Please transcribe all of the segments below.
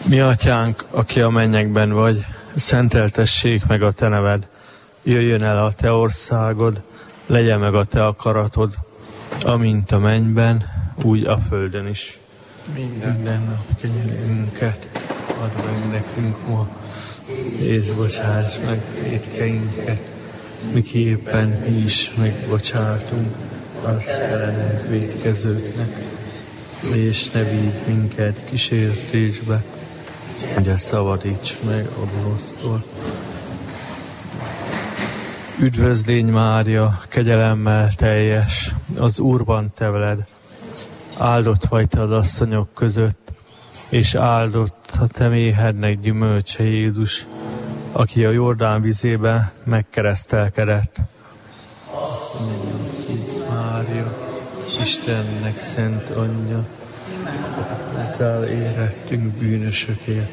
Mi atyánk, aki a mennyekben vagy, szenteltessék meg a te neved. Jöjjön el a te országod, legyen meg a te akaratod, amint a mennyben, úgy a földön is. Minden nap kenyerünket add meg nekünk ma, és bocsáss meg vétkeinket, miképpen mi is megbocsátunk az ellenünk vétkezőknek, és ne vigy minket kísértésbe, de szabadíts meg a gonosztól. Üdvözlégy Mária, kegyelemmel teljes, az Úrban te veled, áldott vagy te az asszonyok között, és áldott a te méhednek gyümölcse Jézus, aki a Jordán vizében megkeresztelkedett. Mária, Istennek szent anyja, ezzel érettünk bűnösökért,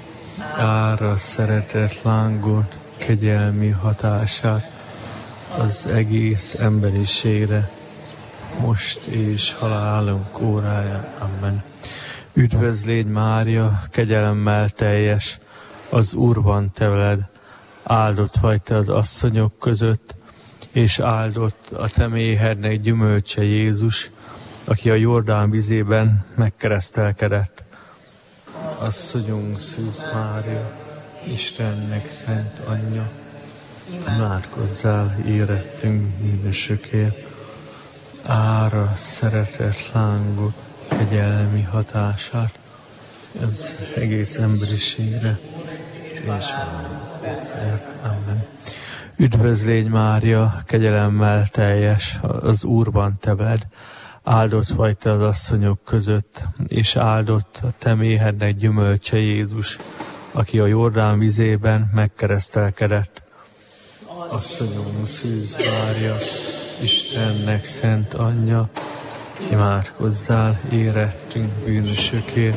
ára szeretett lángot, kegyelmi hatását az egész emberiségre, most és halálunk óráján. Amen. Üdvözlégy Mária, kegyelemmel teljes, az Úr van te veled, áldott vagy te az asszonyok között, és áldott a te méhednek gyümölcse Jézus, aki a Jordán vizében megkeresztelkedett. Asszonyunk Szűz Mária, Istennek szent anyja, imádkozzál érettünk bűnösökért, ára szeretett lángot, kegyelmi hatását az egész emberiségre, és amen. Üdvözlégy Mária, kegyelemmel teljes, az Úr van te veled, áldott vagy te az asszonyok között, és áldott a te méhednek gyümölcse Jézus, aki a Jordán vizében megkeresztelkedett. Asszonyom Szűz Mária, Istennek szent anyja, imádkozzál érettünk bűnösökért,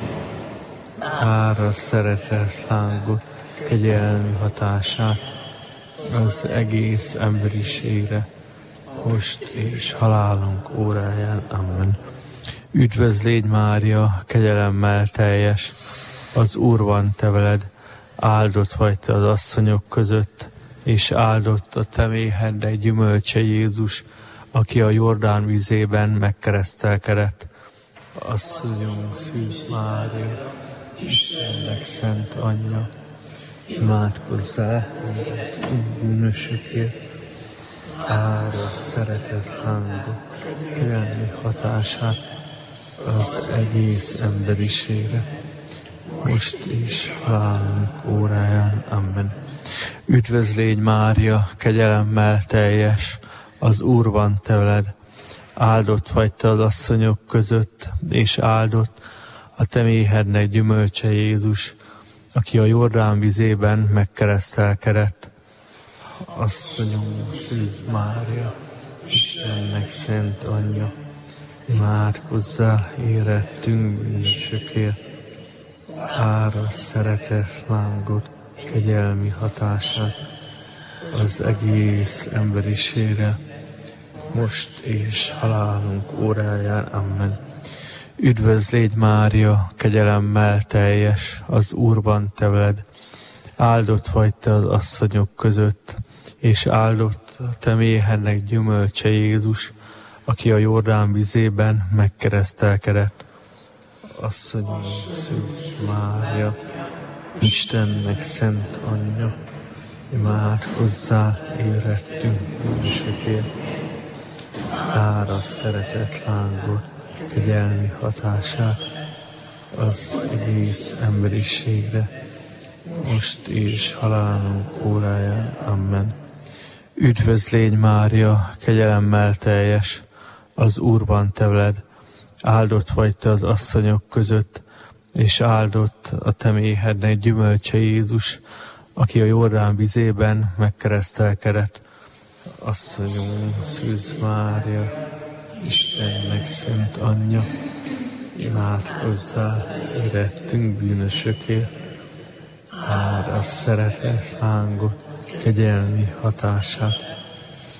ára szeretett lángot, kegyelmi hatását az egész emberiségre, most és halálunk óráján. Amen. Üdvözlégy Mária, kegyelemmel teljes, az Úr van te veled, áldott vagy te az asszonyok között, és áldott a te méhednek gyümölcse Jézus, aki a Jordán vizében megkeresztelkedett. Asszonyom Szűz Mária, Istennek szent anyja, imádkozzál bűnösökért, ára szeretett lángot, kegyelmi hatását az egész emberiségre, most is halálunk óráján. Amen. Üdvözlégy Mária, kegyelemmel teljes, az Úr van te veled, áldott vagy te az asszonyok között, és áldott a te méhednek gyümölcse Jézus, aki a Jordán vizében megkeresztelkedett. Asszonyom Szűz Mária, Istennek szent anyja, imádkozzál érettünk bűnösökért, ára szeretett lángot, kegyelmi hatását az egész emberiségre, most és halálunk óráján. Amen. Üdvözlégy Mária, kegyelemmel teljes, az Úr van te veled, áldott vagy te az asszonyok között, és áldott a te méhednek gyümölcse Jézus, aki a Jordán vizében megkeresztelkedett. Asszonyom Szűz Mária, Istennek szent anyja, imádkozzál érettünk bűnösökért, ára szeretett lángot, kegyelmi hatását az egész emberiségre, most és halálunk óráján. Amen. Üdvözlégy Mária, kegyelemmel teljes, az Úr van te veled, áldott vagy te az asszonyok között, és áldott a te méhednek gyümölcse Jézus, aki a Jordán vizében megkeresztelkedett. Asszonyom Szűz Mária, Istennek szent anyja, imádkozzál érettünk bűnösökért, ára szeretett lángot, kegyelmi hatását